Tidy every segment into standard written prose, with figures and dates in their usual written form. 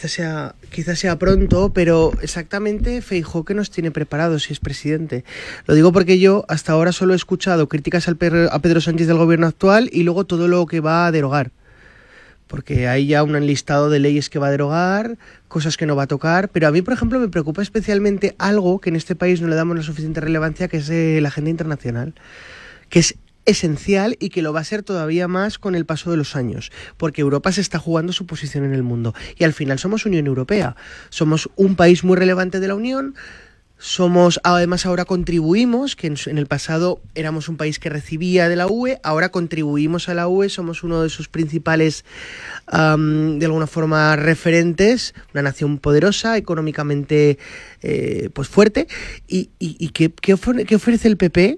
quizás sea pronto, pero exactamente Feijóo que nos tiene preparados si es presidente. Lo digo porque yo hasta ahora solo he escuchado críticas a Pedro Sánchez del gobierno actual y luego todo lo que va a derogar. Porque hay ya un listado de leyes que va a derogar, cosas que no va a tocar, pero a mí, por ejemplo, me preocupa especialmente algo que en este país no le damos la suficiente relevancia, que es la agenda internacional, que es esencial y que lo va a ser todavía más con el paso de los años, porque Europa se está jugando su posición en el mundo y al final somos Unión Europea, somos un país muy relevante de la Unión. Además ahora contribuimos, que en el pasado éramos un país que recibía de la UE, ahora contribuimos a la UE, somos uno de sus principales, de alguna forma, referentes, una nación poderosa, económicamente pues fuerte. ¿Y qué ofrece el PP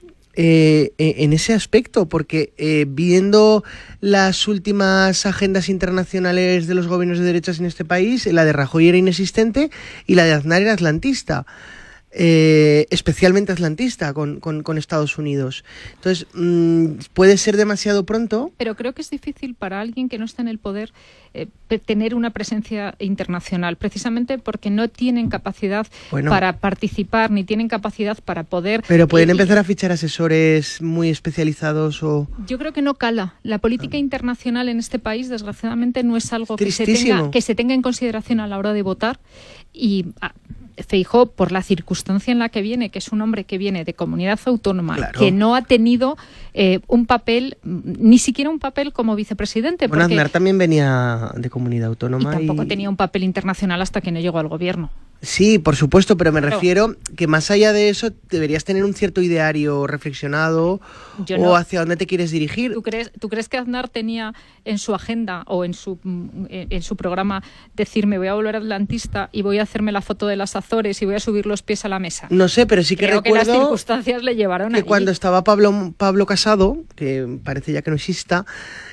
en ese aspecto? Porque viendo las últimas agendas internacionales de los gobiernos de derechas en este país, la de Rajoy era inexistente y la de Aznar era atlantista, especialmente atlantista con Estados Unidos. Entonces, puede ser demasiado pronto. Pero creo que es difícil para alguien que no está en el poder tener una presencia internacional, precisamente porque no tienen capacidad para participar, ni tienen capacidad para poder... Pero pueden empezar a fichar asesores muy especializados o... Yo creo que no cala. La política internacional en este país, desgraciadamente, no es algo que se tenga en consideración a la hora de votar. Y Feijóo, por la circunstancia en la que viene, que es un hombre que viene de comunidad autónoma, claro, que no ha tenido un papel, ni siquiera un papel como vicepresidente. Bueno, Aznar también venía de comunidad autónoma. Y tampoco tenía un papel internacional hasta que no llegó al gobierno. Sí, por supuesto, pero me refiero que más allá de eso deberías tener un cierto ideario reflexionado o hacia dónde te quieres dirigir. ¿Tú crees que Aznar tenía en su agenda o en su programa decir me voy a volver atlantista y voy a hacerme la foto de las Azores y voy a subir los pies a la mesa? No sé, pero sí que Creo recuerdo que las circunstancias le llevaron que cuando estaba Pablo Casado, que parece ya que no exista,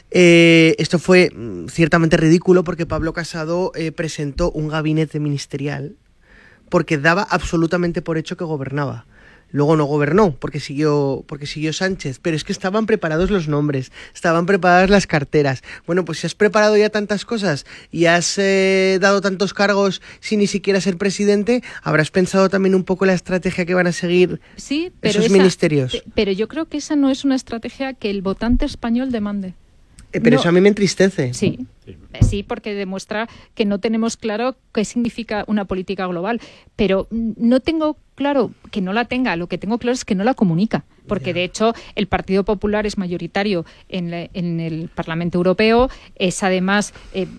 esto fue ciertamente ridículo porque Pablo Casado presentó un gabinete ministerial porque daba absolutamente por hecho que gobernaba. Luego no gobernó porque siguió Sánchez, pero es que estaban preparados los nombres, estaban preparadas las carteras. Bueno, pues si has preparado ya tantas cosas y has dado tantos cargos sin ni siquiera ser presidente, habrás pensado también un poco la estrategia que van a seguir esos ministerios. Pero yo creo que esa no es una estrategia que el votante español demande. Pero eso a mí me entristece. Sí, porque demuestra que no tenemos claro qué significa una política global. Pero no tengo claro que no la tenga. Lo que tengo claro es que no la comunica. Porque, de hecho, el Partido Popular es mayoritario en el Parlamento Europeo. Es, además...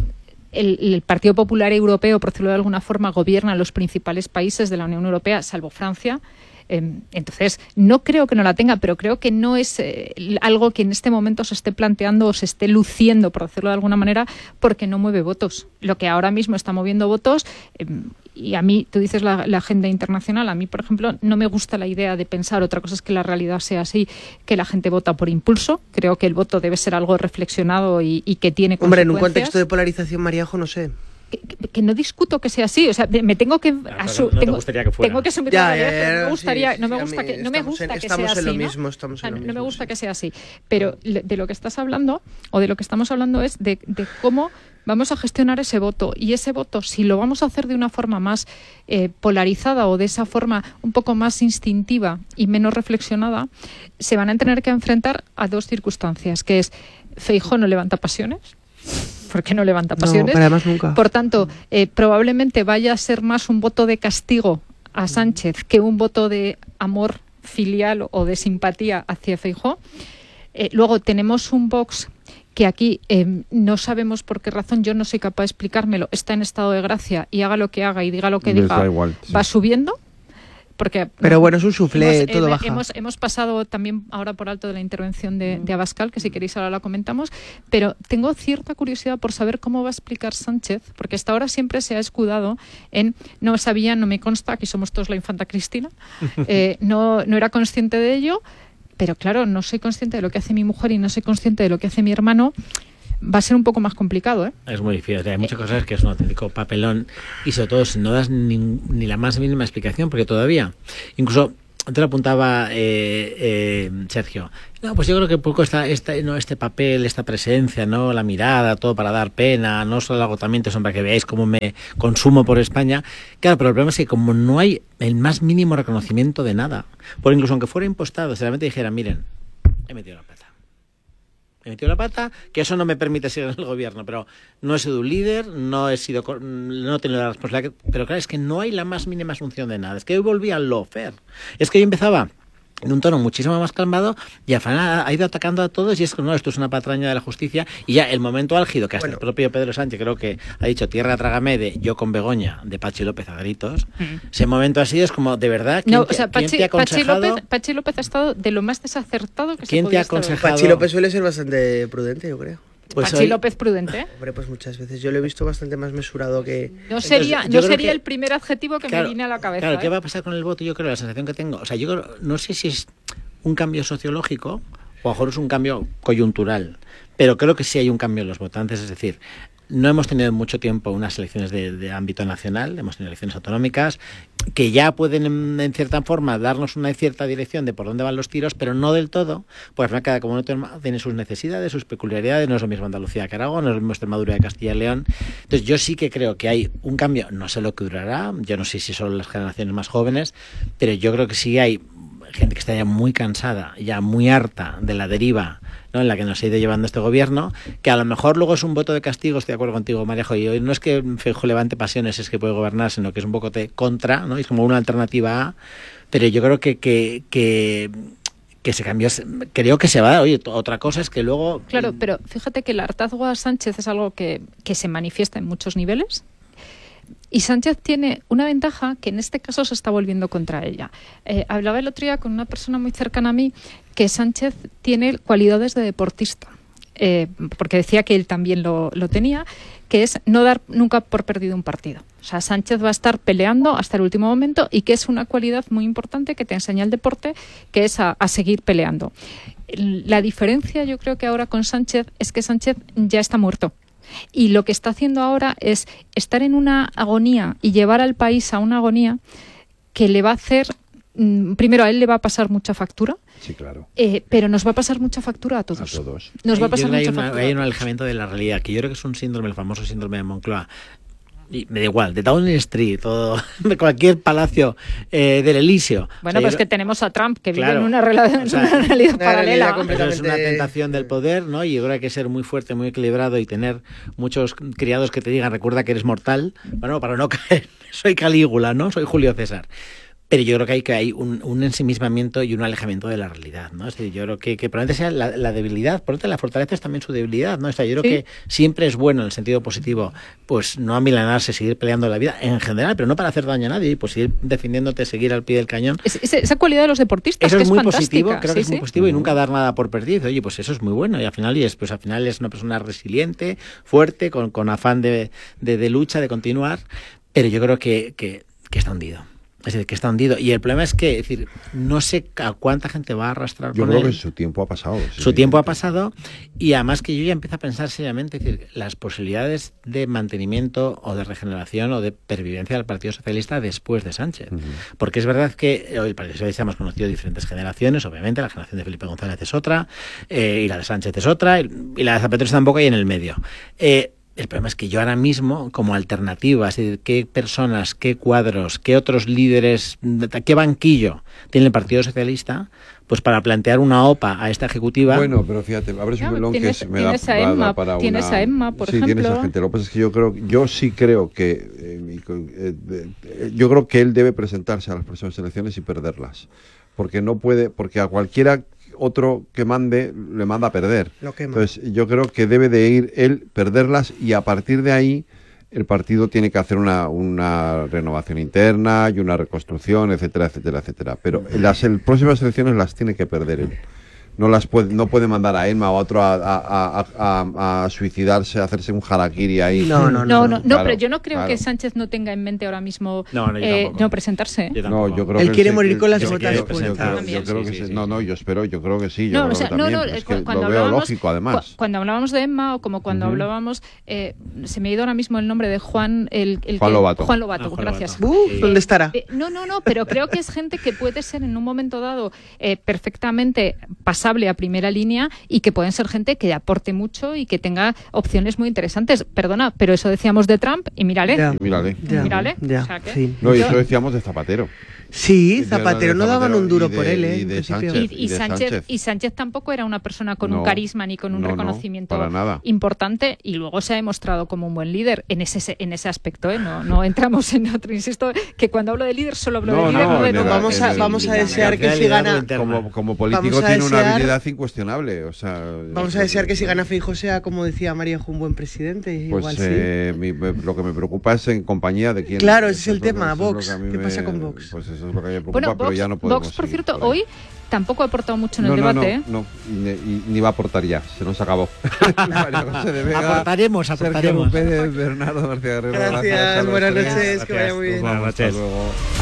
El Partido Popular Europeo, por decirlo de alguna forma, gobierna los principales países de la Unión Europea, salvo Francia. Entonces, no creo que no la tenga, pero creo que no es algo que en este momento se esté planteando o se esté luciendo, por decirlo de alguna manera, porque no mueve votos. Lo que ahora mismo está moviendo votos, y a mí, tú dices la agenda internacional, a mí, por ejemplo, no me gusta la idea de pensar, otra cosa es que la realidad sea así, que la gente vota por impulso. Creo que el voto debe ser algo reflexionado y que tiene consecuencias. Hombre, en un contexto de polarización, Mariajo, no sé. Que no discuto que sea así, o sea, me tengo que gustaría que fuera. Tengo que asumir la realidad, no me gusta que sea así, no me gusta que sea así, pero de lo que estás hablando o de lo que estamos hablando es de cómo vamos a gestionar ese voto, y ese voto, si lo vamos a hacer de una forma más polarizada o de esa forma un poco más instintiva y menos reflexionada, se van a tener que enfrentar a dos circunstancias, que es Feijóo no levanta pasiones. ¿Por qué no levanta pasiones? No, además nunca. Por tanto, probablemente vaya a ser más un voto de castigo a Sánchez que un voto de amor filial o de simpatía hacia Feijóo. Luego tenemos un Vox que aquí no sabemos por qué razón, yo no soy capaz de explicármelo, está en estado de gracia y haga lo que haga y diga lo que diga, va subiendo. Pero bueno, es un suflé, todo baja. Hemos pasado también ahora por alto de la intervención de Abascal, que si queréis ahora la comentamos, pero tengo cierta curiosidad por saber cómo va a explicar Sánchez, porque hasta ahora siempre se ha escudado en no sabía, no me consta, aquí somos todos la infanta Cristina, no era consciente de ello, pero claro, no soy consciente de lo que hace mi mujer y no soy consciente de lo que hace mi hermano. Va a ser un poco más complicado, ¿eh? Es muy difícil. Hay muchas cosas que es un auténtico papelón y sobre todo si no das ni la más mínima explicación, porque todavía, incluso Antes lo apuntaba Sergio. No, pues yo creo que un poco este papel, esta presencia, ¿no? La mirada, todo para dar pena, no solo el agotamiento, sino para que veáis cómo me consumo por España. Claro, pero el problema es que como no hay el más mínimo reconocimiento de nada, por incluso aunque fuera impostado, si realmente dijera, miren, he metido la pata, que eso no me permite seguir en el gobierno, pero no he sido un líder, no he tenido la responsabilidad, pero claro, es que no hay la más mínima asunción de nada, es que hoy volví al lawfare, es que yo empezaba en un tono muchísimo más calmado y al final ha ido atacando a todos y es que no, esto es una patraña de la justicia y ya el momento álgido que hasta el propio Pedro Sánchez creo que ha dicho tierra trágame de yo con Begoña de Pachi López a gritos, ese momento así es como de verdad ¿quién te ha aconsejado? Pachi López ha estado de lo más desacertado que ¿quién se te ha podía aconsejado? Pachi López suele ser bastante prudente, yo creo. Pues Pachi López prudente. Hombre, pues muchas veces yo lo he visto bastante más mesurado que... No sería el primer adjetivo que me viene a la cabeza. Claro, ¿qué va a pasar con el voto? Yo creo, la sensación que tengo, o sea, yo creo, no sé si es un cambio sociológico o a lo mejor es un cambio coyuntural, pero creo que sí hay un cambio en los votantes, es decir, no hemos tenido mucho tiempo unas elecciones de ámbito nacional, hemos tenido elecciones autonómicas que ya pueden en cierta forma darnos una cierta dirección de por dónde van los tiros, pero no del todo, pues cada comunidad tiene sus necesidades, sus peculiaridades, no es lo mismo Andalucía que Aragón, no es lo mismo Extremadura que Castilla y León. Entonces yo sí que creo que hay un cambio, no sé lo que durará, yo no sé si son las generaciones más jóvenes, pero yo creo que sí hay gente que está ya muy cansada, ya muy harta de la deriva, ¿no?, en la que nos ha ido llevando este gobierno, que a lo mejor luego es un voto de castigo, estoy de acuerdo contigo, Marejo, y hoy no es que Feijóo levante pasiones, es que puede gobernar, sino que es un poco de contra, ¿no? Es como una alternativa A, pero yo creo que se cambió, creo que se va. Oye, otra cosa es que luego... Claro, pero fíjate que el hartazgo a Sánchez es algo que se manifiesta en muchos niveles. Y Sánchez tiene una ventaja que en este caso se está volviendo contra ella. Hablaba el otro día con una persona muy cercana a mí que Sánchez tiene cualidades de deportista, porque decía que él también lo tenía, que es no dar nunca por perdido un partido. O sea, Sánchez va a estar peleando hasta el último momento y que es una cualidad muy importante que te enseña el deporte, que es a seguir peleando. La diferencia yo creo que ahora con Sánchez es que Sánchez ya está muerto. Y lo que está haciendo ahora es estar en una agonía y llevar al país a una agonía que le va a hacer, primero a él le va a pasar mucha factura, sí, claro, pero nos va a pasar mucha factura a todos. Nos va a pasar mucha factura. Hay un alejamiento de la realidad, que yo creo que es un síndrome, el famoso síndrome de Moncloa. Y me da igual, de Downing Street o de cualquier palacio del Elíseo. Bueno, pues que tenemos a Trump, que vive en una realidad paralela. Pero es una tentación del poder, ¿no? Y yo creo que hay que ser muy fuerte, muy equilibrado y tener muchos criados que te digan, recuerda que eres mortal, bueno, para no caer. Soy Calígula, ¿no? Soy Julio César. Pero yo creo que hay un ensimismamiento y un alejamiento de la realidad, ¿no? Es decir, yo creo que probablemente sea la debilidad, por lo tanto la fortaleza es también su debilidad, ¿no? O sea, yo creo que siempre es bueno en el sentido positivo, pues no amilanarse, seguir peleando la vida en general, pero no para hacer daño a nadie, pues seguir defendiéndote, seguir al pie del cañón. Esa cualidad de los deportistas, eso que es muy fantástica. positivo, creo que es muy positivo y nunca dar nada por perdido. Oye, pues eso es muy bueno y al final es una persona resiliente, fuerte, con afán de lucha, de continuar, pero yo creo que está hundido. Es decir, que está hundido. Y el problema es que, es decir, no sé a cuánta gente va a arrastrar yo con creo él. Que su tiempo ha pasado. Sí, su tiempo ha pasado y además que yo ya empiezo a pensar seriamente, es decir, las posibilidades de mantenimiento o de regeneración o de pervivencia del Partido Socialista después de Sánchez. Porque es verdad que el Partido Socialista hemos conocido diferentes generaciones, obviamente, la generación de Felipe González es otra, y la de Sánchez es otra, y la de Zapatero está un poco ahí en el medio. El problema es que yo ahora mismo, como alternativa, es decir, qué personas, qué cuadros, qué otros líderes, qué banquillo tiene el Partido Socialista, pues para plantear una OPA a esta ejecutiva... Bueno, pero fíjate, abres un melón que me da para una... Tienes a Emma, por ejemplo. Sí, tienes a gente. Lo que pasa es que yo sí creo que... yo creo que él debe presentarse a las próximas elecciones y perderlas. Porque no puede... Porque a cualquiera... otro que mande, le manda a perder. Entonces, yo creo que debe de ir él, perderlas, y a partir de ahí el partido tiene que hacer una renovación interna y una reconstrucción, etcétera, etcétera, etcétera. Pero las próximas elecciones las tiene que perder él. no puede mandar a Emma o a otro a suicidarse, a hacerse un harakiri ahí. No, Claro, pero yo no creo claro. que Sánchez no tenga en mente ahora mismo yo tampoco. no presentarse. Yo No, tampoco. yo creo Él que quiere sí, morir con las yo botas creo- puestas. yo creo que Sí, sí. sí. No, yo creo que sí. Yo No, creo o sea, que también. Es que lo veo lógico, además. Cuando hablábamos de Emma, o como cuando hablábamos, se me ha ido ahora mismo el nombre de Juan, Juan Lobato. Juan Lobato, Juan gracias. Lobato. Sí. ¿Dónde estará? No, pero creo que es gente que puede ser en un momento dado perfectamente pasable a primera línea y que pueden ser gente que aporte mucho y que tenga opciones muy interesantes. Perdona, pero eso decíamos de Trump y mírale. Ya. Mírale. Ya, Mírale. ya, O sea que- sí. No, y Yo- eso decíamos de Zapatero. Sí, De Zapatero no daban un duro y de- por él, y en de principio. Sánchez. Y de Sánchez. Sánchez tampoco era una persona con un No, carisma ni con un no, no, reconocimiento para nada. importante, y luego se ha demostrado como un buen líder en ese aspecto. No entramos en otro, insisto, que cuando hablo de líder solo hablo No, de líder, no, no de en el- todo. Vamos a desear que si gana. Como político Vamos a tiene una desear- habilidad incuestionable. O sea, Vamos a desear que si gana Feijóo sea, como decía María, un buen presidente. Pues Igual sí. lo que me preocupa es en compañía de quién. Claro, ese es Eso el lo que- tema, eso es lo Vox. que a mí ¿Qué pasa con Vox? Pues eso es lo que me preocupa, Bueno, pero Vox, ya no podemos Vox, por seguir cierto, por ahí. hoy tampoco ha aportado mucho en el debate. ¿eh? No, ni va a aportar ya, se nos acabó. María José de Vega, Aportaremos. Sergio Pérez, Bernardo García Guerrero. Gracias, a los buenas tres. noches, que vaya muy bien. Buenas Hasta noches. luego.